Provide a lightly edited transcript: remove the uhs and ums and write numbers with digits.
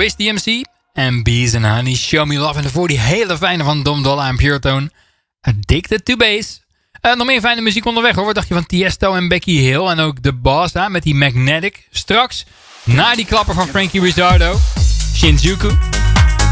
Wiz DMC en Bees and Honey, Show Me Love. En daarvoor die hele fijne van Dom Dolla en Pure Tone, Addicted to Bass. Nog meer fijne muziek onderweg hoor. Wat dacht je van Tiesto en Becky Hill en ook The Boss met die Magnetic. Straks, na die klapper van Frankie Rizzardo, Shinjuku.